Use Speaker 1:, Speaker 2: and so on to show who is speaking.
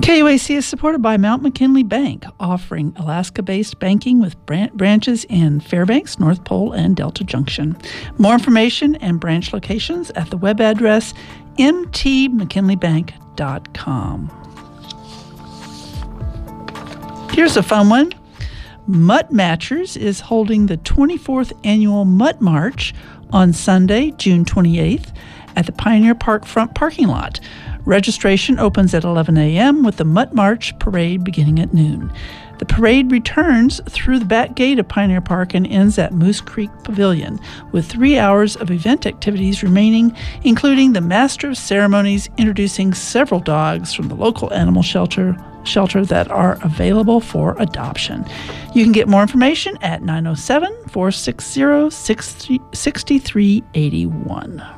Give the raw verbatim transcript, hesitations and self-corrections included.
Speaker 1: K U A C is supported by Mount McKinley Bank, offering Alaska-based banking with bran- branches in Fairbanks, North Pole, and Delta Junction. More information and branch locations at the web address m t mckinley bank dot com. Here's a fun one. Mutt Matchers is holding the twenty-fourth Annual Mutt March on Sunday, June twenty-eighth, at the Pioneer Park front parking lot. Registration opens at eleven a.m. with the Mutt March parade beginning at noon. The parade returns through the back gate of Pioneer Park and ends at Moose Creek Pavilion, with three hours of event activities remaining, including the Master of Ceremonies introducing several dogs from the local animal shelter shelter that are available for adoption. You can get more information at nine oh seven, four six zero, six three eight one.